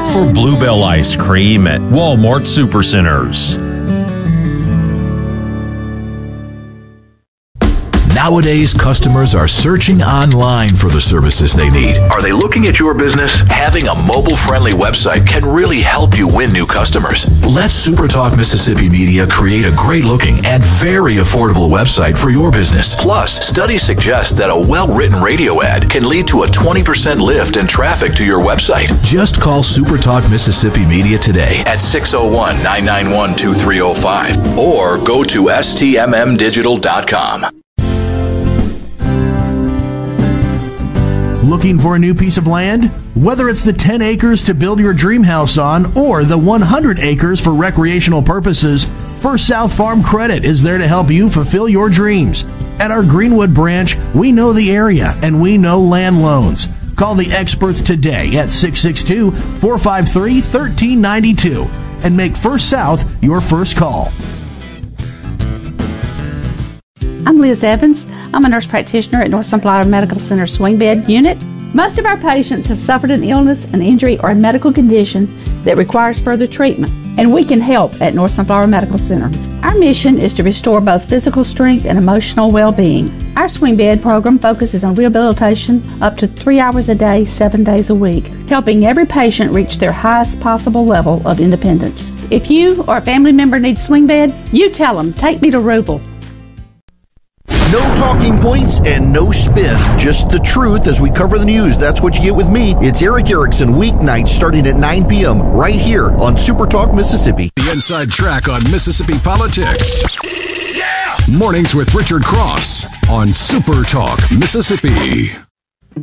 Look for Bluebell Ice Cream at Walmart Supercenters. Nowadays, customers are searching online for the services they need. Are they looking at your business? Having a mobile-friendly website can really help you win new customers. Let SuperTalk Mississippi Media create a great-looking and very affordable website for your business. Plus, studies suggest that a well-written radio ad can lead to a 20% lift in traffic to your website. Just call SuperTalk Mississippi Media today at 601-991-2305 or go to stmmdigital.com. Looking for a new piece of land? Whether it's the 10 acres to build your dream house on or the 100 acres for recreational purposes, First South Farm Credit is there to help you fulfill your dreams. At our Greenwood branch, we know the area and we know land loans. Call the experts today at 662-453-1392 and make First South your first call. I'm Liz Evans. I'm a nurse practitioner at North Sunflower Medical Center Swing Bed Unit. Most of our patients have suffered an illness, an injury, or a medical condition that requires further treatment, and we can help at North Sunflower Medical Center. Our mission is to restore both physical strength and emotional well-being. Our Swing Bed program focuses on rehabilitation up to 3 hours a day, 7 days a week, helping every patient reach their highest possible level of independence. If you or a family member needs Swing Bed, you tell them, take me to Rubel. No talking points and no spin. Just the truth as we cover the news. That's what you get with me. It's Eric Erickson, weeknights starting at 9 p.m. right here on Super Talk Mississippi. The inside track on Mississippi politics. Yeah! Mornings with Richard Cross on Super Talk Mississippi.